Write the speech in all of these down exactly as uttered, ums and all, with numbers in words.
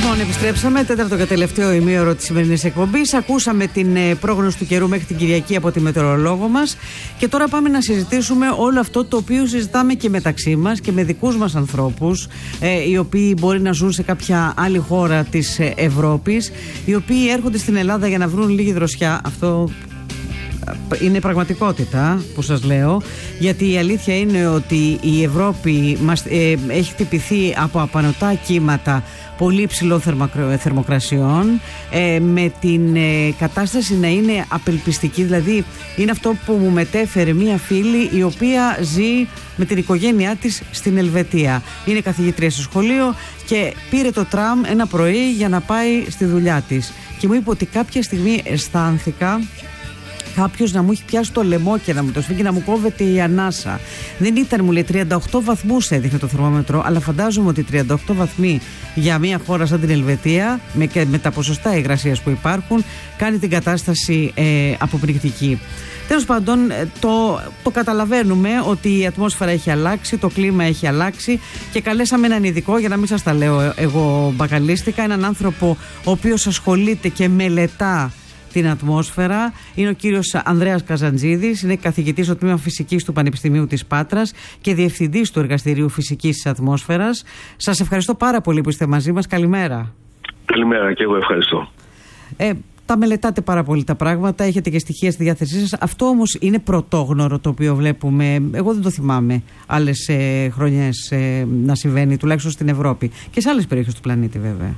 Λοιπόν, επιστρέψαμε. Τέταρτο και τελευταίο ημίωρο της σημερινής εκπομπής. Ακούσαμε την ε, πρόγνωση του καιρού μέχρι την Κυριακή από τη μετεωρολόγο μας. Και τώρα πάμε να συζητήσουμε όλο αυτό το οποίο συζητάμε και μεταξύ μας και με δικούς μας ανθρώπους, ε, οι οποίοι μπορεί να ζουν σε κάποια άλλη χώρα της ε, Ευρώπης, οι οποίοι έρχονται στην Ελλάδα για να βρουν λίγη δροσιά. Αυτό είναι πραγματικότητα που σας λέω, γιατί η αλήθεια είναι ότι η Ευρώπη μας, ε, έχει χτυπηθεί από απανωτά κύματα πολύ υψηλών θερμοκρασιών, ε, με την ε, κατάσταση να είναι απελπιστική. Δηλαδή είναι αυτό που μου μετέφερε μία φίλη η οποία ζει με την οικογένειά της στην Ελβετία. Είναι καθηγήτρια στο σχολείο και πήρε το τραμ ένα πρωί για να πάει στη δουλειά της και μου είπε ότι κάποια στιγμή αισθάνθηκα κάποιος να μου έχει πιάσει το λαιμό και να μου το σφίγγει, να μου κόβεται η ανάσα. Δεν ήταν, μου λέει, τριάντα οκτώ βαθμούς έδειχνε το θερμόμετρο, αλλά φαντάζομαι ότι τριάντα οκτώ βαθμοί για μια χώρα σαν την Ελβετία, με, με τα ποσοστά υγρασίας που υπάρχουν, κάνει την κατάσταση ε, αποπνικτική. Τέλος πάντων, το, το καταλαβαίνουμε ότι η ατμόσφαιρα έχει αλλάξει, το κλίμα έχει αλλάξει και καλέσαμε έναν ειδικό, για να μην σας τα λέω εγώ μπακαλίστικα, έναν άνθρωπο ο οποίος ασχολείται και μελετά την ατμόσφαιρα. Είναι ο κύριος Ανδρέας Καζαντζίδης, είναι καθηγητής στο τμήμα Φυσικής του Πανεπιστημίου της Πάτρας και διευθυντής του Εργαστηρίου Φυσικής της Ατμόσφαιρας. Σας ευχαριστώ πάρα πολύ που είστε μαζί μας. Καλημέρα. Καλημέρα και εγώ ευχαριστώ. Ε, τα μελετάτε πάρα πολύ τα πράγματα, έχετε και στοιχεία στη διάθεσή σας. Αυτό όμως είναι πρωτόγνωρο το οποίο βλέπουμε. Εγώ δεν το θυμάμαι άλλες ε, χρονιές ε, να συμβαίνει, τουλάχιστον στην Ευρώπη και σε άλλες περιοχές του πλανήτη βέβαια.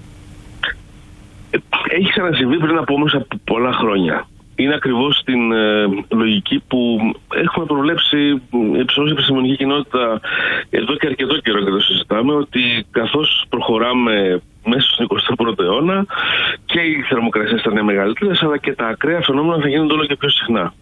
Έχει ξανασυμβεί πριν από όμως από πολλά χρόνια. Είναι ακριβώς στην ε, λογική που έχουμε προβλέψει ως επιστημονική κοινότητα εδώ και αρκετό καιρό και το συζητάμε, ότι καθώς προχωράμε μέσα στον εικοστό πρώτο αιώνα και οι θερμοκρασίες θα είναι μεγαλύτερες, αλλά και τα ακραία φαινόμενα θα γίνονται όλο και πιο συχνά.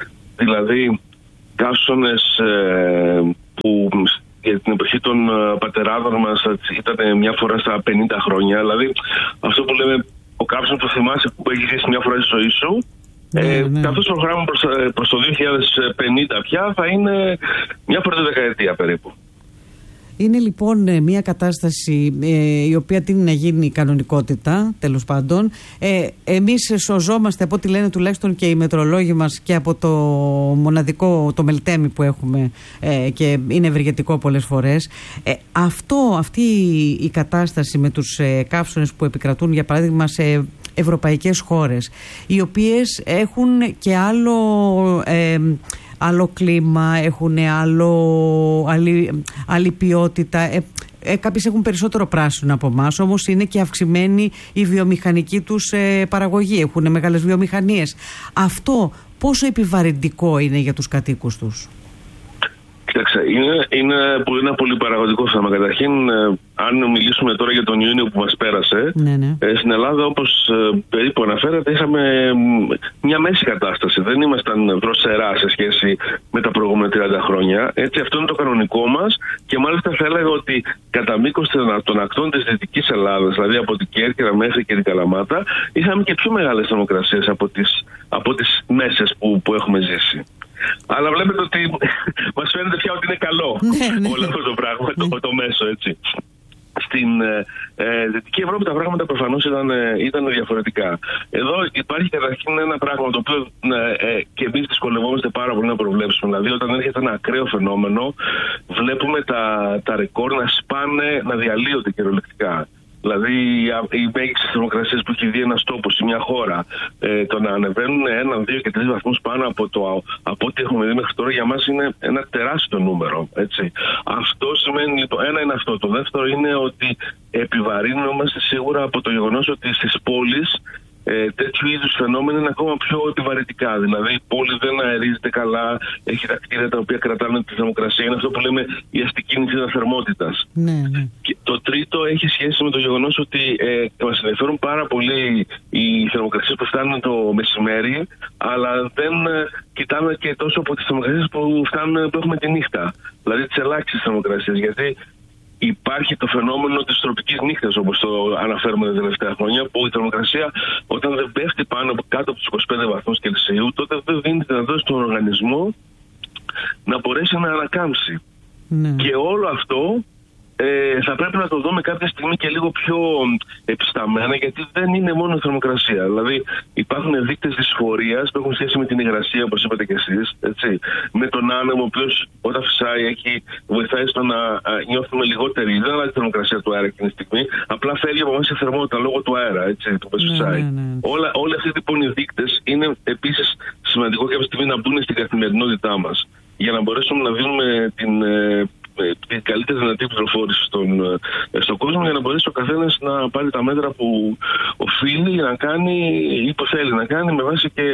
Δηλαδή καύσωνες ε, που για την εποχή των πατεράδων μας ήταν μια φορά στα πενήντα χρόνια, δηλαδή αυτό που λέμε ο καύσωνας που θυμάσαι που έχει ζήσει μια φορά στη ζωή σου, ναι, ε, ναι. καθώς προχωράμε προς, προς το δύο χιλιάδες πενήντα πια θα είναι μια φορά τη δεκαετία περίπου. Είναι λοιπόν μια κατάσταση ε, η οποία τείνει να γίνει κανονικότητα, τέλος πάντων. Ε, εμείς σωζόμαστε από ό,τι λένε τουλάχιστον και οι μετεωρολόγοι μας και από το μοναδικό, το μελτέμι που έχουμε ε, και είναι ευεργετικό πολλές φορές. Ε, αυτό, αυτή η κατάσταση με τους ε, καύσωνες που επικρατούν για παράδειγμα σε ευρωπαϊκές χώρες, οι οποίες έχουν και άλλο... Ε, άλλο κλίμα, έχουν άλλο, άλλη, άλλη ποιότητα. Ε, ε, κάποιες έχουν περισσότερο πράσινο από εμάς, όμως είναι και αυξημένη η βιομηχανική τους ε, παραγωγή. Έχουν μεγάλες βιομηχανίες. Αυτό πόσο επιβαρυντικό είναι για τους κατοίκους τους? Κοίταξε, είναι, είναι ένα πολύ παραγωγικό θέμα. Καταρχήν, ε, αν μιλήσουμε τώρα για τον Ιούνιο που μας πέρασε, ναι, ναι. Ε, στην Ελλάδα, όπως ε, περίπου αναφέρατε, είχαμε μια μέση κατάσταση. Δεν ήμασταν δροσερά σε σχέση με τα προηγούμενα τριάντα χρόνια. Έτσι, αυτό είναι το κανονικό μας και μάλιστα θα έλεγα ότι κατά μήκος των ακτών της Δυτικής Ελλάδας, δηλαδή από την Κέρκυρα μέχρι και την Καλαμάτα, είχαμε και πιο μεγάλες θερμοκρασίες από τις, από τις μέσες που, που έχουμε ζήσει. Αλλά βλέπετε ότι μας φαίνεται πια ότι είναι καλό όλο αυτό το πράγμα, το, το μέσο, έτσι. Στην ε, Δυτική Ευρώπη τα πράγματα προφανώς ήταν, ήταν διαφορετικά. Εδώ υπάρχει καταρχήν ένα πράγμα το οποίο ε, ε, και εμείς δυσκολευόμαστε πάρα πολύ να προβλέψουμε. Δηλαδή, όταν έρχεται ένα ακραίο φαινόμενο, βλέπουμε τα, τα ρεκόρ να σπάνε, να διαλύονται κυριολεκτικά. Δηλαδή, οι μέγιστες θερμοκρασίες που έχει δει ένας τόπος ή μια χώρα, ε, το να ανεβαίνουν ένα, δύο και τρεις βαθμούς πάνω από, το, από ό,τι έχουμε δει μέχρι τώρα, για μας είναι ένα τεράστιο νούμερο. Έτσι. Αυτό σημαίνει, το ένα είναι αυτό. Το δεύτερο είναι ότι επιβαρύνομαστε σίγουρα από το γεγονός ότι στις πόλεις Ε, τέτοιου είδους φαινόμενα είναι ακόμα πιο επιβαρυντικά. Δηλαδή η πόλη δεν αερίζεται καλά, έχει τα κτίρια τα οποία κρατάνε τη θερμοκρασία. Είναι αυτό που λέμε η αστική νησίδα θερμότητας. Ναι, ναι. Και το τρίτο έχει σχέση με το γεγονός ότι ε, μας ενδιαφέρουν πάρα πολύ οι θερμοκρασίες που φτάνουν το μεσημέρι, αλλά δεν ε, κοιτάμε και τόσο από τις θερμοκρασίες που, φτάνουν, που έχουμε τη νύχτα. Δηλαδή τις ελάχιστες θερμοκρασίες. Γιατί υπάρχει το φαινόμενο της τροπικής νύχτας, όπως το αναφέρουμε τα τελευταία χρόνια, που η θερμοκρασία όταν δεν πέφτει πάνω από κάτω από τους είκοσι πέντε βαθμούς Κελσίου, τότε δεν δίνει τη δυνατότητα στον οργανισμό να μπορέσει να ανακάμψει. Ναι. Και όλο αυτό Ε, θα πρέπει να το δούμε κάποια στιγμή και λίγο πιο επισταμμένα, γιατί δεν είναι μόνο η θερμοκρασία. Δηλαδή, υπάρχουν δείκτες δυσφορίας που έχουν σχέση με την υγρασία, όπως είπατε κι εσείς, έτσι. Με τον άνεμο, ο οποίος όταν φυσάει έχει, βοηθάει στο να α, νιώθουμε λιγότερη. Δεν αλλάζει η θερμοκρασία του αέρα εκείνη τη στιγμή, απλά φεύγει από εμάς η θερμότητα λόγω του αέρα, έτσι, του που φυσάει. Ναι, ναι, ναι. Όλα, όλοι αυτοί λοιπόν οι δείκτες είναι επίσης σημαντικό κάποια στιγμή να μπουν στην καθημερινότητά μας, για να μπορέσουμε να δίνουμε την. την καλύτερη δυνατή πληροφόρηση στον, στον κόσμο, για να μπορέσει ο καθένας να πάρει τα μέτρα που οφείλει να κάνει ή που θέλει να κάνει με βάση και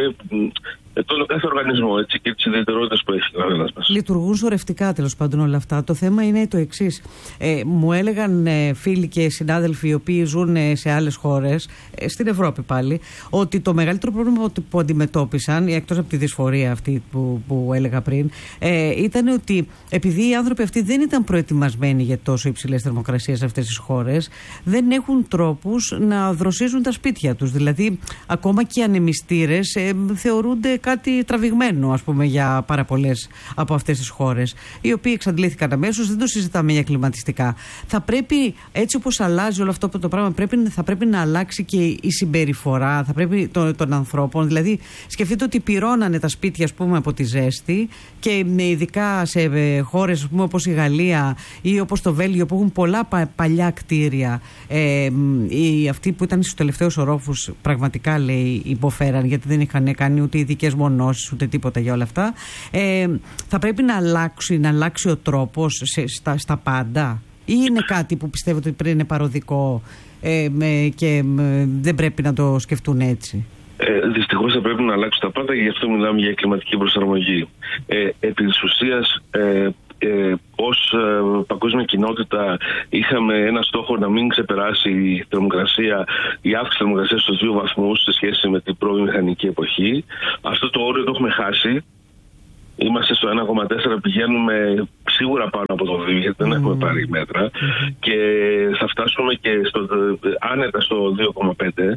τον κάθε οργανισμό, έτσι, και τις ιδιαιτερότητες που έχει ο καθένας μας. Λειτουργούν σωρευτικά τέλος πάντων όλα αυτά. Το θέμα είναι το εξής. Ε, μου έλεγαν ε, φίλοι και συνάδελφοι οι οποίοι ζουν ε, σε άλλες χώρες, ε, στην Ευρώπη πάλι, ότι το μεγαλύτερο πρόβλημα που, που αντιμετώπισαν, εκτός από τη δυσφορία αυτή που, που έλεγα πριν, ε, ήταν ότι επειδή οι άνθρωποι αυτοί δεν ήταν προετοιμασμένοι για τόσο υψηλές θερμοκρασίες σε αυτές τις χώρες, δεν έχουν τρόπους να δροσίζουν τα σπίτια τους. Δηλαδή, ακόμα και οι ανεμιστήρες ε, θεωρούνται κάτι τραβηγμένο, ας πούμε, για πάρα πολλές από αυτές τις χώρες, οι οποίοι εξαντλήθηκαν αμέσως. Δεν το συζητάμε για κλιματιστικά. Θα πρέπει, έτσι όπως αλλάζει όλο αυτό το πράγμα, πρέπει, θα πρέπει να αλλάξει και η συμπεριφορά θα πρέπει, των, των ανθρώπων. Δηλαδή, σκεφτείτε ότι πυρώνανε τα σπίτια, ας πούμε, από τη ζέστη, και ειδικά σε χώρες, ας πούμε, όπως η Γαλλία ή όπως το Βέλγιο, που έχουν πολλά πα, παλιά κτίρια. Ε, οι, αυτοί που ήταν στους τελευταίους ορόφους, πραγματικά, λέει, υποφέραν, γιατί δεν είχαν κάνει ούτε ειδικές μονώσεις ούτε τίποτα για όλα αυτά. Ε, θα πρέπει να αλλάξει, να αλλάξει ο τρόπος σε, στα, στα πάντα, ή είναι κάτι που πιστεύετε ότι πρέπει να είναι παροδικό ε, με, και με, δεν πρέπει να το σκεφτούν έτσι? Ε, δυστυχώς θα πρέπει να αλλάξουν τα πάντα, και γι' αυτό μιλάμε για κλιματική προσαρμογή. Ε, επί της ουσίας, ε, ε, ως ε, παγκόσμια κοινότητα είχαμε ένα στόχο να μην ξεπεράσει η θερμοκρασία, η αύξηση θερμοκρασίας στους δύο βαθμούς σε σχέση με την πρώην μηχανική εποχή. Αυτό το όριο το έχουμε χάσει. Είμαστε στο ένα κόμμα τέσσερα, πηγαίνουμε σίγουρα πάνω από το δύο, γιατί δεν mm. έχουμε πάρει μέτρα, mm. και θα φτάσουμε και στο, άνετα στο δύο κόμμα πέντε,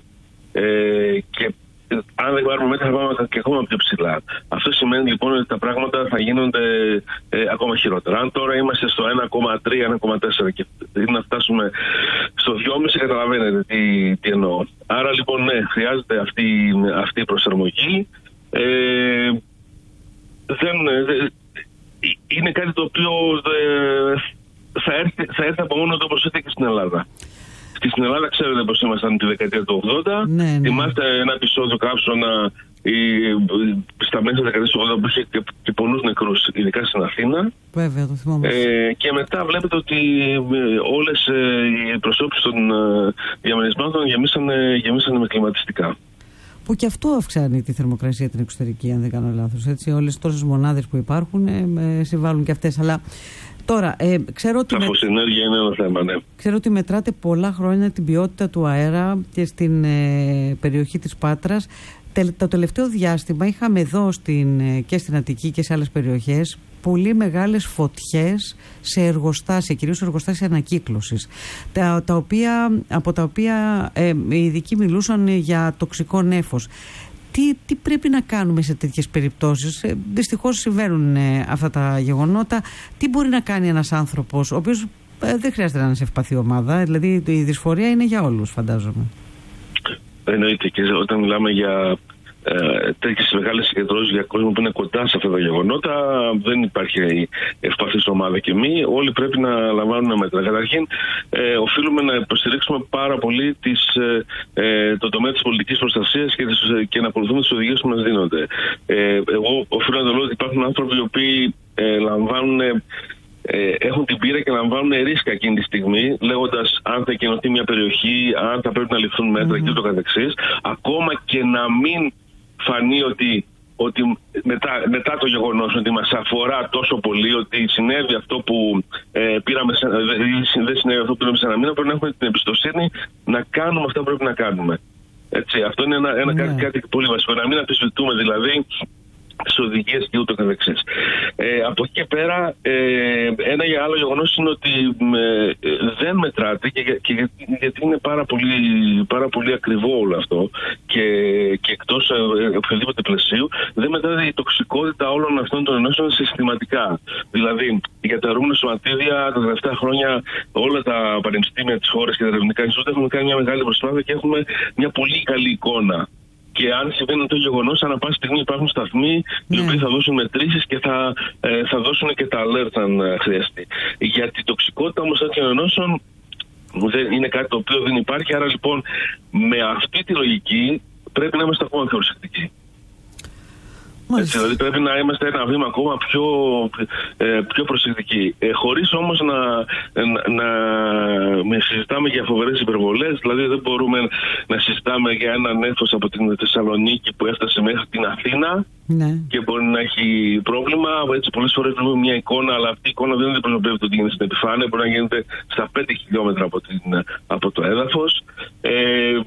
ε, και αν δεν πάρουμε μέτρα θα πάμε και ακόμα πιο ψηλά. Αυτό σημαίνει λοιπόν ότι τα πράγματα θα γίνονται ε, ακόμα χειρότερα. Αν τώρα είμαστε στο ένα κόμμα τρία, ένα κόμμα τέσσερα και να φτάσουμε στο δυόμισι, καταλαβαίνετε τι, τι εννοώ. Άρα λοιπόν, ναι, χρειάζεται αυτή, αυτή η προσαρμογή. Ε, δεν, δε, είναι κάτι το οποίο δε, θα, έρθει, θα έρθει από μόνο του, όπως ήρθε και στην Ελλάδα. Και στην Ελλάδα ξέρετε πως ήμασταν τη δεκαετία του ογδόντα. Ναι, ναι. Θυμάστε ένα επεισόδιο κάψωνα η, στα μέσα της δεκαετίας του ογδόντα που είχε και, και πολλούς νεκρούς, ειδικά στην Αθήνα. Βέβαια, το θυμάμαι. Ε, και μετά βλέπετε ότι όλες ε, οι προσώπους των ε, διαμερισμάτων γεμίσανε, γεμίσανε με κλιματιστικά. Που και αυτό αυξάνει τη θερμοκρασία την εξωτερική, αν δεν κάνω λάθος. Έτσι, όλες τόσες μονάδες που υπάρχουν ε, ε, συμβάλλουν και αυτές. Αλλά τώρα, ε, ξέρω ότι. Τα φωσινέργεια είναι ένα θέμα, ναι. Ξέρω ότι μετράτε πολλά χρόνια την ποιότητα του αέρα και στην ε, περιοχή της Πάτρας. Τε, το τελευταίο διάστημα είχαμε εδώ στην, ε, και στην Αττική και σε άλλες περιοχές πολύ μεγάλες φωτιές σε εργοστάσια, κυρίως εργοστάσια ανακύκλωσης, τα, τα οποία, από τα οποία ε, οι ειδικοί μιλούσαν για τοξικό νέφος. Τι, τι πρέπει να κάνουμε σε τέτοιες περιπτώσεις? Ε, δυστυχώς συμβαίνουν ε, αυτά τα γεγονότα. Τι μπορεί να κάνει ένας άνθρωπος, ο οποίος ε, δεν χρειάζεται να είναι σε ευπαθή ομάδα, δηλαδή η δυσφορία είναι για όλους, φαντάζομαι. Εννοείται, και όταν μιλάμε για ε, τέτοιες μεγάλες συγκεντρώσεις για κόσμο που είναι κοντά σε αυτά τα γεγονότα, δεν υπάρχει ευπαθής ομάδα και μη. Όλοι πρέπει να λαμβάνουν μέτρα. Καταρχήν, ε, οφείλουμε να υποστηρίξουμε πάρα πολύ τις, ε, το τομέα της πολιτικής προστασίας και, τις, και να ακολουθούμε τις οδηγίες που μας δίνονται. Ε, εγώ οφείλω να το λέω ότι υπάρχουν άνθρωποι οι οποίοι ε, λαμβάνουν. Ε, έχουν την πείρα και λαμβάνουν ρίσκα εκείνη τη στιγμή, λέγοντας αν θα εκκαινωθεί μια περιοχή, αν θα πρέπει να ληφθούν μέτρα mm-hmm. και ούτω καθεξής. Ακόμα και να μην φανεί ότι, ότι μετά, μετά το γεγονός ότι μας αφορά τόσο πολύ, ότι συνέβη αυτό που ε, πήραμε, δεν συνέβη αυτό που πήραμε σε ένα μήνα, πρέπει να έχουμε την εμπιστοσύνη να κάνουμε αυτά που πρέπει να κάνουμε. Έτσι, αυτό είναι ένα, ένα mm-hmm. κάτι, κάτι πολύ βασικό. Να μην αμφισβητούμε δηλαδή τις οδηγίες και ούτω καθεξής. Ε, από εκεί και πέρα, ε, ένα άλλο γεγονός είναι ότι ε, δεν μετράται και, και, και γιατί είναι πάρα πολύ, πάρα πολύ ακριβό όλο αυτό και, και εκτός ε, οποιοδήποτε πλαισίου, δεν μετράται η τοξικότητα όλων αυτών των ενώσεων συστηματικά. Δηλαδή, για τα αιρούμενα σωματίδια τα τελευταία χρόνια όλα τα πανεπιστήμια της χώρας και τα ερευνητικά Ινστιτούτα έχουμε κάνει μια μεγάλη προσπάθεια και έχουμε μια πολύ καλή εικόνα. Και αν συμβαίνει το γεγονός, ανά πάση στιγμή υπάρχουν σταθμοί οι οποίοι θα δώσουν μετρήσεις και θα, ε, θα δώσουν και τα alert αν ε, χρειαστεί. Για την τοξικότητα όμως τέτοιων ενώσεων δεν είναι κάτι το οποίο δεν υπάρχει. Άρα λοιπόν με αυτή τη λογική πρέπει να είμαστε ακόμα πιο προσεκτικοί. Έτσι, δηλαδή πρέπει να είμαστε ένα βήμα ακόμα πιο, ε, πιο προσεκτικοί. Ε, χωρίς όμως να, να, να συζητάμε για φοβερές υπερβολές. Δηλαδή δεν μπορούμε να συζητάμε για ένα νέφος από την Θεσσαλονίκη που έφτασε μέχρι την Αθήνα, ναι, και μπορεί να έχει πρόβλημα. Έτσι, πολλές φορές βλέπουμε μια εικόνα, αλλά αυτή η εικόνα δεν αντιπροσωπεύει το τι γίνεται στην επιφάνεια. Μπορεί να γίνεται στα πέντε χιλιόμετρα από, την, από το έδαφος. Ε,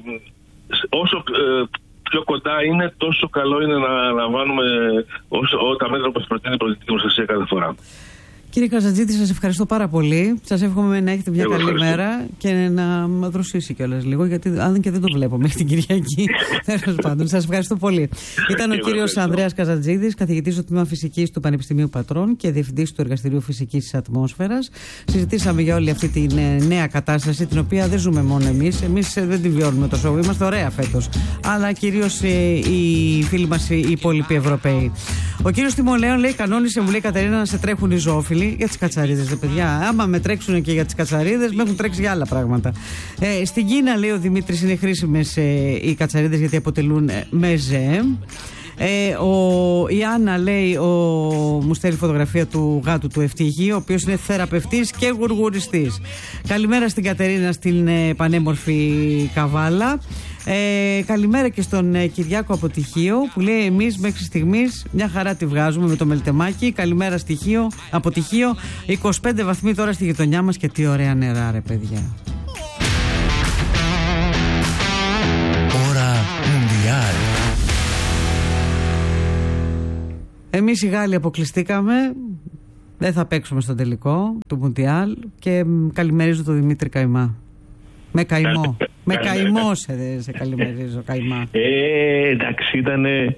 όσο ε, πιο κοντά είναι, τόσο καλό είναι να λαμβάνουμε όσο, τα μέτρα που μας προτείνει η πολιτική προστασία κάθε φορά. Κύριε Καζατζίδη, σας ευχαριστώ πάρα πολύ. Σας εύχομαι να έχετε μια Εγώ καλή ευχαριστώ. μέρα και να δροσίσει κιόλας λίγο, γιατί αν και δεν το βλέπω μέχρι την Κυριακή. Τέλος πάντων, σας ευχαριστώ πολύ. Ήταν ο κύριος Ανδρέας Καζατζίδης, καθηγητής στο Τμήμα Φυσικής του Πανεπιστημίου Πατρών και διευθυντής του Εργαστηρίου Φυσικής της Ατμόσφαιρας. Συζητήσαμε για όλη αυτή τη νέα κατάσταση, την οποία δεν ζούμε μόνο εμείς. Εμείς δεν τη βιώνουμε τόσο. Είμαστε ωραία φέτος. Αλλά κυρίως οι φίλοι μας, οι υπόλοιποι Ευρωπαίοι. Ο κύριος Τιμολέων λέει: κανόνισε, μου λέει Κατερίνα, να σε τρέχουν οι ζωόφιλοι για τις κατσαρίδες. Ρε παιδιά, άμα με τρέξουν και για τις κατσαρίδες, με έχουν τρέξει για άλλα πράγματα. Ε, στην Κίνα, λέει ο Δημήτρης, είναι χρήσιμες ε, οι κατσαρίδες γιατί αποτελούν ε, μεζέ. Ε, ο, η Άννα λέει, ο, μου στέλνει φωτογραφία του γάτου του Ευτύχη, ο οποίος είναι θεραπευτής και γουργουριστής. Καλημέρα στην Κατερίνα, στην ε, πανέμορφη Καβάλα. Ε, καλημέρα και στον ε, Κυριάκο από Τυχείο, που λέει: εμείς μέχρι στιγμής μια χαρά τη βγάζουμε με το μελτεμάκι. Καλημέρα στοιχείο, από Τυχείο. είκοσι πέντε βαθμοί τώρα στη γειτονιά μας και τι ωραία νερά, ρε παιδιά. Ώρα Μουντιάλ. Εμείς οι Γάλλοι αποκλειστήκαμε. Δεν θα παίξουμε στον τελικό του Μουντιάλ. Και καλημερίζω τον Δημήτρη Καϊμά. Με καημό. Με καημό σε, σε καλημερίζω, Καϊμά. Ε, εντάξει, ήταν ε,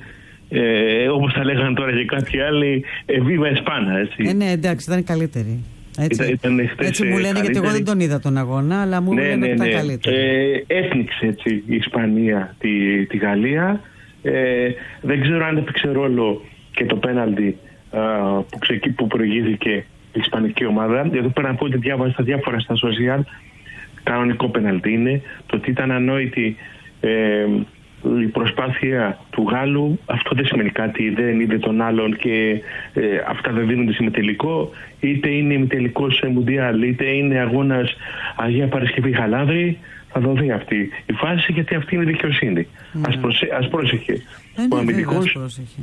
όπως τα λέγανε τώρα και κάποιοι άλλοι, ε, βίβα Εσπάνα, έτσι. Ε, ναι, εντάξει, ήταν καλύτερη. Έτσι, ήταν, ήταν έτσι μου λένε, καλύτερη. Γιατί εγώ δεν τον είδα τον αγώνα, αλλά μου ναι, λένε ναι, ότι ήταν ναι. καλύτερη. Ε, έπνιξε έτσι η Ισπανία τη, τη Γαλλία. Ε, δεν ξέρω αν έπαιξε ρόλο και το πέναλτι που, ξεκι, που προηγήθηκε η ισπανική ομάδα. Εδώ πέρα να πω ότι διάβαζα στα διάφορα στα social. Κανονικό πέναλτι είναι. Το ότι ήταν ανόητη ε, η προσπάθεια του Γάλλου, αυτό δεν σημαίνει κάτι. Δεν είδε τον άλλον και ε, αυτά δεν δίνονται σε ημιτελικό. Είτε είναι ημιτελικό σε Μουντιάλ, είτε είναι αγώνας Αγία Παρασκευή Γαλάδρη. Θα δοθεί αυτή η φάση, γιατί αυτή είναι δικαιοσύνη. Mm. Ας, προσε, ας πρόσεχε. Ο αμυντικός.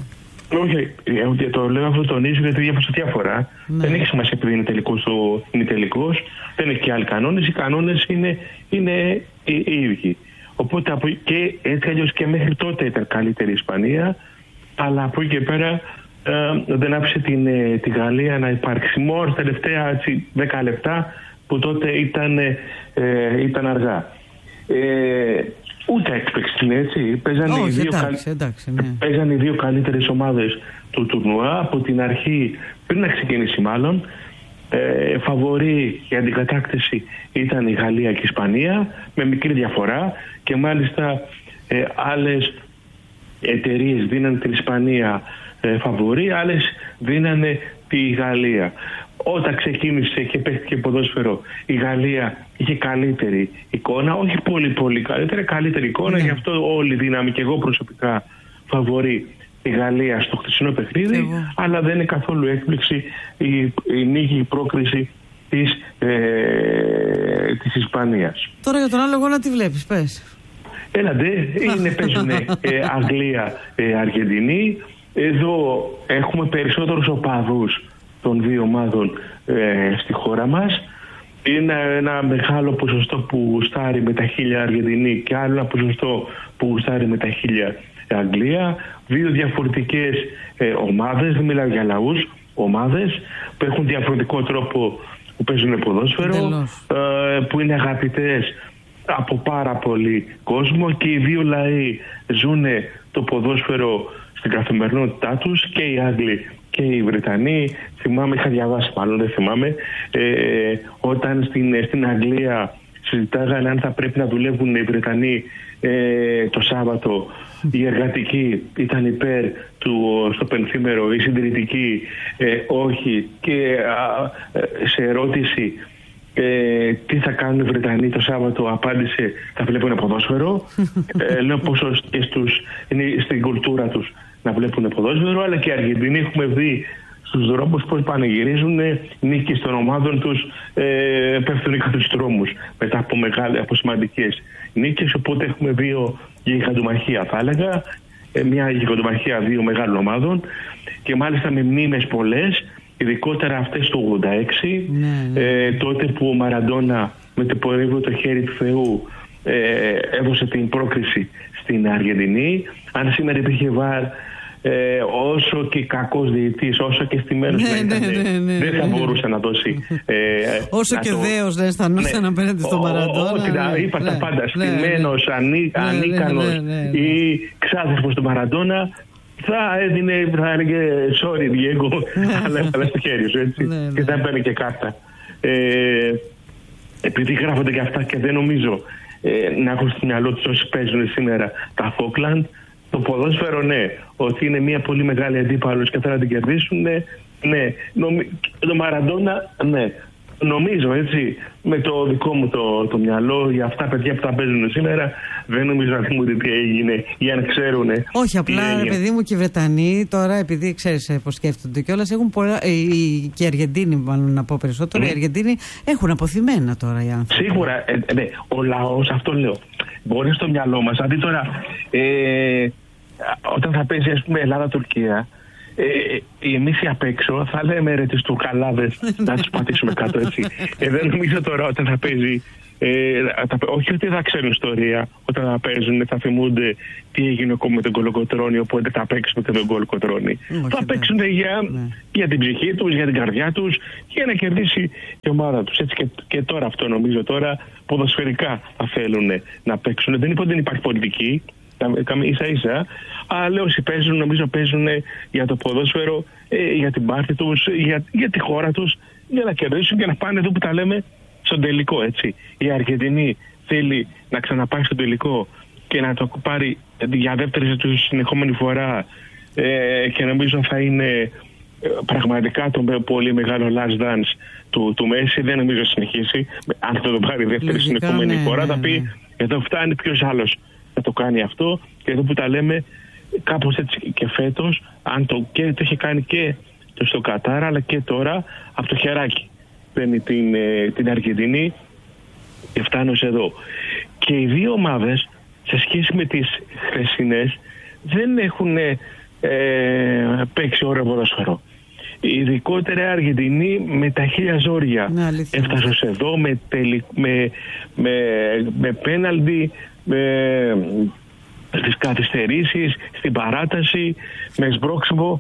Όχι, το λέω αυτό, τονίζω, γιατί διάβασα διάφορα. Ναι. Δεν έχει σημασία επειδή είναι τελικός το ημιτελικός. Δεν έχει και άλλοι κανόνες. Οι κανόνες είναι, είναι οι, οι ίδιοι. Οπότε από, και έτσι αλλιώς και μέχρι τότε ήταν καλύτερη η Ισπανία. Αλλά από εκεί και πέρα ε, δεν άφησε την, ε, τη Γαλλία να υπάρξει. Μόνο στα τελευταία έτσι, δέκα λεπτά που τότε ήταν, ε, ήταν αργά. Ε, Ούτε έκπληξη είναι, έτσι. Παίζανε, oh, οι, δύο εντάξει, καλ... εντάξει, ναι. Παίζανε οι δύο καλύτερες ομάδες του τουρνουά από την αρχή, πριν να ξεκινήσει μάλλον. Ε, φαβορί η αντικατάκτηση ήταν η Γαλλία και η Ισπανία, με μικρή διαφορά, και μάλιστα ε, άλλες εταιρείες δίνανε την Ισπανία ε, φαβορί, άλλες δίνανε τη Γαλλία. Όταν ξεκίνησε και παίχτηκε ποδόσφαιρο, η Γαλλία είχε καλύτερη εικόνα, όχι πολύ πολύ καλύτερη, καλύτερη εικόνα, yeah. Γι' αυτό όλοι δίναμε, και εγώ προσωπικά, φαβορί η Γαλλία στο χθεσινό παιχνίδι, yeah. Αλλά δεν είναι καθόλου έκπληξη η, η νίκη, η πρόκριση της, ε, της Ισπανίας. Τώρα για τον άλλο αγώνα τι βλέπεις, πες. Έλατε, είναι, παίζουν ε, Αγγλία, ε, Αργεντινή. Εδώ έχουμε περισσότερους οπαδούς των δύο ομάδων ε, στη χώρα μας. Είναι ένα μεγάλο ποσοστό που γουστάρει με τα χίλια Αργεντινή και άλλο ένα ποσοστό που γουστάρει με τα χίλια Αγγλία. Δύο διαφορετικές ε, ομάδες, δεν μιλάω για λαούς, ομάδες που έχουν διαφορετικό τρόπο που παίζουν ποδόσφαιρο, ε, που είναι αγαπητές από πάρα πολύ κόσμο και οι δύο λαοί ζουν το ποδόσφαιρο στην καθημερινότητά τους, και οι Άγγλοι και οι Βρετανοί. Θυμάμαι, είχα διαβάσει, μάλλον δεν θυμάμαι, ε, όταν στην, στην Αγγλία συζητάγανε αν θα πρέπει να δουλεύουν οι Βρετανοί ε, το Σάββατο, οι εργατικοί ήταν υπέρ του στο πενθήμερο, οι συντηρητικοί ε, όχι, και α, σε ερώτηση ε, τι θα κάνουν οι Βρετανοί το Σάββατο, απάντησε θα βλέπουν ποδόσφαιρο. ε, λέω πόσο και στους, είναι στην κουλτούρα τους να βλέπουν ποδόσφαιρο, αλλά και οι Αργεντινοί έχουμε δει στους δρόμους πώς πανηγυρίζουν νίκες των ομάδων τους, ε, πέφτουν κάτω στους δρόμους μετά από, μεγάλες, από σημαντικές νίκες. Οπότε έχουμε δύο γιγαντομαχία, θα έλεγα, ε, μια γιγαντομαχία δύο μεγάλων ομάδων, και μάλιστα με μνήμες πολλές, ειδικότερα αυτές του ογδόντα έξι, ναι, ναι. Ε, τότε που ο Μαραντόνα με το πορεύω το χέρι του Θεού ε, έδωσε την πρόκριση στην Αργεντινή. Αν σήμερα υπήρχε βαρ, Ε, όσο και κακός διαιτητής, όσο και στημένος ναι, να ήταν, ναι, ναι, ναι, δεν θα ναι. μπορούσε να δώσει ε, όσο να και το... δέος δεν αισθανόταν ναι. απέναντι στο Μαραντόνα. Όχι, ναι, είπα ναι, τα πάντα, ναι, στημένος, ναι, ανή, ναι, ανίκανος ναι, ναι, ναι, ναι. ή ξάδερφος του Μαραντόνα, θα έδινε, θα έλεγε sorry Διέγκο, αλλά, αλλά στο χέρι σου, έτσι, ναι, ναι. και θα έπαιρνε και κάρτα. Ε, επειδή γράφονται και αυτά και δεν νομίζω ε, να έχουν στο μυαλό τους όσοι παίζουν σήμερα τα Falkland, το ποδόσφαιρο, ναι, ότι είναι μια πολύ μεγάλη αντίπαλος και θέλουν να την κερδίσουν, ναι, ναι. Νομι... το Μαραντόνα, ναι. Νομίζω, έτσι, με το δικό μου το, το μυαλό, για αυτά παιδιά που τα παίζουν σήμερα, δεν νομίζω να θυμούνται τι έγινε ή αν ξέρουν. Όχι, απλά, ρε παιδί μου, και οι Βρετανοί τώρα, επειδή ξέρεις πώς σκέφτονται κιόλας, έχουν πολλά. Οι, και οι Αργεντίνοι, μάλλον να πω περισσότερο, mm. οι Αργεντίνοι έχουν αποθυμένα τώρα οι άνθρωποι. Σίγουρα, ε, ναι, ο λαός, αυτό λέω. Μπορεί στο μυαλό μας, αντί τώρα, ε, όταν θα παίζει, ας πούμε, Ελλάδα-Τουρκία, ε, εμείς οι απ' έξω θα λέμε ρε τις τουρκαλάδες να τους πατήσουμε κάτω, έτσι. Ε, δεν νομίζω τώρα όταν θα παίζει, ε, τα, όχι ότι θα ξέρουν ιστορία, όταν θα παίζουν θα θυμούνται τι έγινε ακόμα με τον Κολοκοτρώνη, οπότε θα παίξουν και τον Κολοκοτρώνη. Θα παίξουν για, ναι. για την ψυχή τους, για την καρδιά τους, για να κερδίσει η ομάδα τους. Έτσι, και, και τώρα αυτό νομίζω τώρα ποδοσφαιρικά θα θέλουν να παίξουν. Δεν είπα ότι δεν υπάρχει πολιτική, ίσα ίσα, αλλά όσοι παίζουν, νομίζω παίζουν για το ποδόσφαιρο, ε, για την πάρτη τους, για, για τη χώρα τους, για να κερδίσουν και να πάνε εδώ που τα λέμε στον τελικό, έτσι. Η Αργεντινή θέλει να ξαναπάει στον τελικό και να το πάρει για δεύτερη του συνεχόμενη φορά, ε, και νομίζω θα είναι ε, πραγματικά το πολύ μεγάλο last dance του, του Μέση. Δεν νομίζω να συνεχίσει. Αν θα το πάρει δεύτερη συνεχόμενη ναι, φορά, ναι, θα πει ναι. εδώ φτάνει, ποιος άλλος θα το κάνει αυτό. Και εδώ που τα λέμε, κάπως έτσι και φέτος, αν το, και το είχε κάνει και στο Κατάρ, αλλά και τώρα από το χεράκι παίρνει την, την Αργεντινή και φτάνω εδώ. Και οι δύο ομάδες σε σχέση με τις χθεσινές δεν έχουν ε, παίξει ωραίο ποδόσφαιρο. Ειδικότερα η Αργεντινή με τα χίλια ζόρια έφτασε ως εδώ, με, τελι, με, με, με πέναλτι, με, στις καθυστερήσεις, στην παράταση, με σμπρόξιμο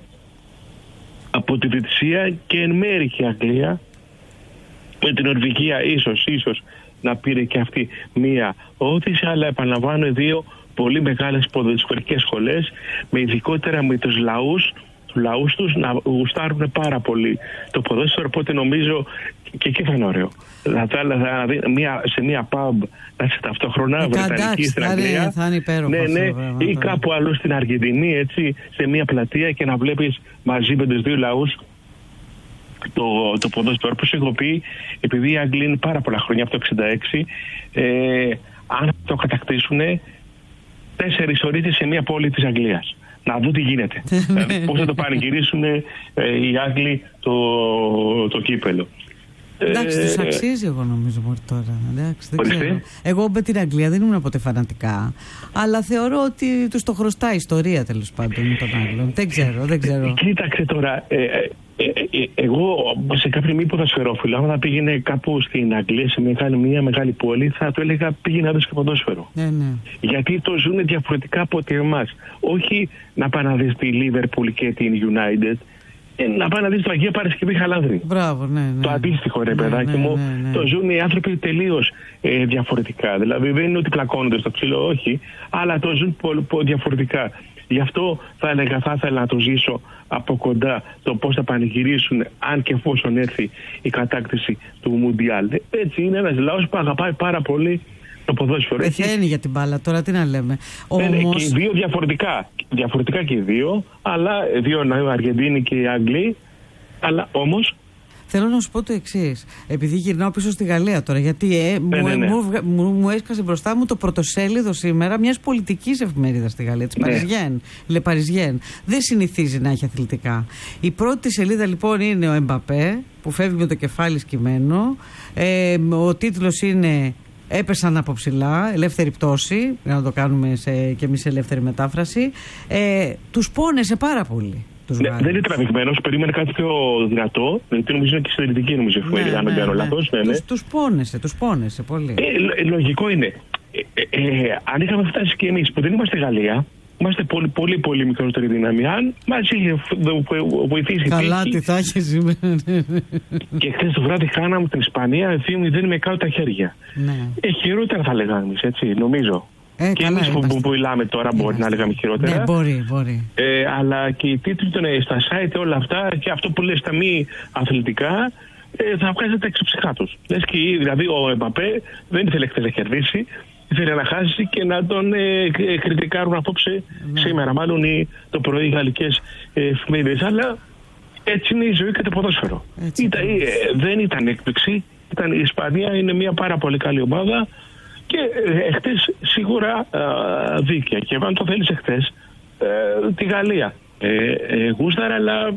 από τη διαιτησία, και εν μέρει και η Αγγλία με την Νορβηγία ίσως, ίσως να πήρε και αυτή μία όθηση, αλλά επαναλαμβάνω δύο πολύ μεγάλες ποδοσφαιρικές σχολές, με ειδικότερα με τους λαούς, τους λαούς τους να γουστάρουν πάρα πολύ το ποδόσφαιρο, οπότε νομίζω και εκεί θα είναι ωραίο. Θα, θα, θα, μία, σε μία pub να είσαι ταυτόχρονα βρετανική στην Αγγλία, θα είναι υπέροχο, ναι, ναι, αυτό, ή κάπου αλλού στην Αργεντινή, έτσι, σε μία πλατεία, και να βλέπεις μαζί με τους δύο λαούς το, το ποδόσφαιρο. Όπως έχω πει, επειδή οι Άγγλοι είναι πάρα πολλά χρόνια, από το εξήντα έξι, ε, αν το κατακτήσουν, τέσσερις ώρες σε μία πόλη της Αγγλίας. Να δουν τι γίνεται. Δηλαδή, πώς θα το πανηγυρίσουν ε, οι Άγγλοι το, το κύπελο. Εντάξει, τους αξίζει, εγώ νομίζω μόνο τώρα. Εντάξει, δεν ξέρω. Εγώ με την Αγγλία δεν ήμουν ποτέ φανατικά, αλλά θεωρώ ότι τους το χρωστάει η ιστορία, τέλος πάντων, των Άγγλων. Δεν ξέρω, δεν ξέρω. Κοίταξε τώρα, ε, Ε, ε, εγώ σε κάποια μη ποδοσφαιρόφιλο, άμα θα πήγαινε κάπου στην Αγγλία, σε μεγάλη, μια μεγάλη πόλη, θα του έλεγα πήγαινε να δεις και ποδόσφαιρο. Ναι, ναι. Γιατί το ζουν διαφορετικά από ότι εμάς. Όχι να πάει να δεις τη Liverpool και την United, ε, να πάει να δεις το Αγία Παρασκευή Χαλάνδρη. Μπράβο, ναι, ναι. Το αντίστοιχο, ρε παιδάκι ναι, ναι, μου, ναι, ναι. Το ζουν οι άνθρωποι τελείως ε, διαφορετικά. Δηλαδή δεν είναι ότι πλακώνονται στο ξύλο, όχι, αλλά το ζουν πο, πο, διαφορετικά. Γι' αυτό θα έλεγα, θα ήθελα να το ζήσω από κοντά το πώς θα πανηγυρίσουν αν και εφόσον έρθει η κατάκτηση του Μουντιάλ. Έτσι είναι ένας λαός που αγαπάει πάρα πολύ το ποδόσφαιρο. Πεθαίνει έχει... για την μπάλα, τώρα τι να λέμε. Όμως... Και οι δύο διαφορετικά. Διαφορετικά και οι δύο, αλλά δύο οι Αργεντίνοι και οι Άγγλοι, αλλά όμως. Θέλω να σου πω το εξής. Επειδή γυρνάω πίσω στη Γαλλία τώρα, γιατί ε, ναι, μου, ναι, ναι. Μου, μου, μου έσκασε μπροστά μου το πρωτοσέλιδο σήμερα μιας πολιτικής εφημερίδας στη Γαλλία, της Παριζιέν. Le Parisien. Δεν συνηθίζει να έχει αθλητικά. Η πρώτη σελίδα λοιπόν είναι ο Εμπαπέ, που φεύγει με το κεφάλι σκυμμένο. Ε, ο τίτλος είναι «Έπεσαν από ψηλά, ελεύθερη πτώση», να το κάνουμε σε, και εμείς σε ελεύθερη μετάφραση. Ε, τους πόνεσε πάρα πολύ. Ναι, δεν είναι τραβηγμένος, περίμενε κάτι πιο δυνατό. Γιατί νομίζω είναι και συντηρητική, νομίζω, εφημερίδα, ναι, αν δεν κάνω ναι, λάθος. Ναι, ναι. Τους, τους πόνεσε, τους πόνεσε πολύ. Ε, λογικό είναι. Ε, ε, ε, αν είχαμε φτάσει και εμείς που δεν είμαστε Γαλλία, είμαστε πολύ, πολύ, πολύ μικρότερη δύναμη. Αν μας είχε βοηθήσει. Καλά, τι θα έχει σήμερα. Και χθες το βράδυ χάναμε την Ισπανία, δύο μηδέν με κάτω τα χέρια. Ναι. Ε, χειρότερα θα λέγαμε εμείς, έτσι, νομίζω. Ε, και εμείς που, που, που μιλάμε τώρα είμαστε. Μπορεί να λέγαμε χειρότερα. Ναι, μπορεί, μπορεί. Ε, αλλά και οι τίτλοι των στα site όλα αυτά και αυτό που λες τα μη αθλητικά ε, θα βγάζετε τα εξωψυχά τους. Λες και δηλαδή ο Εμπαπέ δεν ήθελε χθες να κερδίσει, ήθελε να χάσει και να τον ε, κριτικάρουν απόψε ναι. Σήμερα μάλλον οι, το πρωί οι γαλλικές εφημερίδες. Αλλά έτσι είναι η ζωή και το ποδόσφαιρο. Ήταν, ε, δεν ήταν έκπληξη. Ήταν, η Ισπανία είναι μια πάρα πολύ καλή ομάδα. Και ε, χτες σίγουρα ε, δίκαια. Και αν το θέλεις χτες, ε, τη Γαλλία. Ε, ε, γούσταρα, αλλά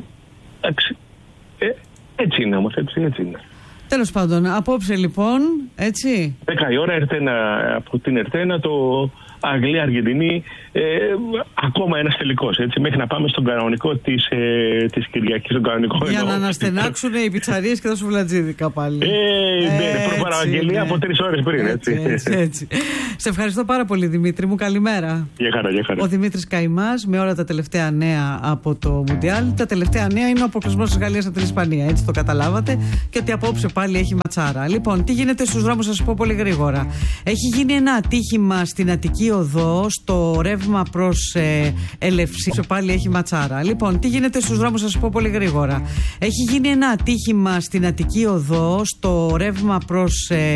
ε, έτσι είναι όμως, έτσι, έτσι είναι. Τέλος πάντων, απόψε λοιπόν, έτσι. δέκα η ώρα Ερτένα, από την Ερτένα, το Αγγλία-Αργεντινή, ε, ακόμα ένας τελικός, έτσι, μέχρι να πάμε στον κανονικό της, ε, της Κυριακής, στον κανονικό. Για να αναστενάξουν οι πιτσαρίες και τα σουβλατζίδικα πάλι. Ε, ναι, προπαραγγελία ναι. Από τρεις ώρες πριν, έτσι. Έτσι, έτσι, έτσι. Σε ευχαριστώ πάρα πολύ, Δημήτρη μου, καλημέρα. Για χαρά, για χαρά. Ο Δημήτρης Καημάς με όλα τα τελευταία νέα από το Μουντιάλ. Τα τελευταία νέα είναι ο αποκλεισμός της Γαλλίας από την Ισπανία, έτσι το καταλάβατε. Και ότι απόψε πάλι έχει ματσάρα. Λοιπόν, τι γίνεται στους δρόμους, θα σας πω πολύ γρήγορα. Έχει γίνει ένα ατύχημα στην Αττική Οδό, στο ρεύμα προς ε, Ελευσή. Πάλι έχει ματσάρα. Λοιπόν, τι γίνεται στους δρόμους, θα σας πω πολύ γρήγορα. Έχει γίνει ένα ατύχημα στην Αττική Οδό, στο ρεύμα προς ε,